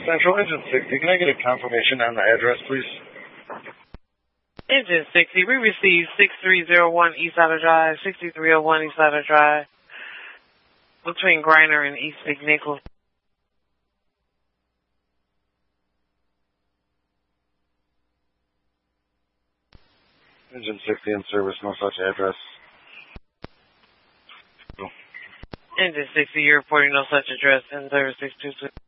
Central, Engine 60. Can I get a confirmation on the address, please? Engine 60, we received 6301 East Outer Drive, 6301 East Outer Drive, between Griner and East McNichols. Engine 60 in service, no such address. Engine 60, you're reporting no such address in service 622.